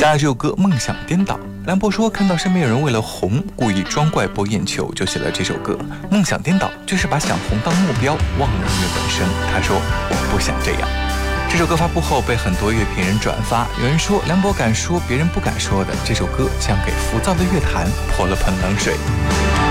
当然这首歌梦想颠倒，梁博说看到身边有人为了红故意装怪博眼球，就写了这首歌。梦想颠倒就是把想红当目标，忘了音乐本身。他说我不想这样。这首歌发布后被很多乐评人转发，有人说梁博敢说别人不敢说的，这首歌将给浮躁的乐坛泼了盆冷水。